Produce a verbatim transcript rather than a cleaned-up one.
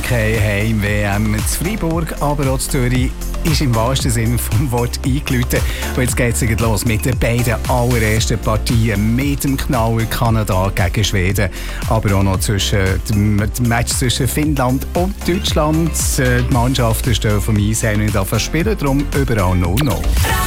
Eishockey-Heim-W M in Freiburg, aber auch in Zürich ist im wahrsten Sinne vom Wort eingeläutet. Und jetzt geht es los mit den beiden allerersten Partien, mit dem Knaller Kanada gegen Schweden, aber auch noch zwischen dem Match zwischen Finnland und Deutschland. Die Mannschaften stehen vom Eis her nicht auf spielen, darum überall null null.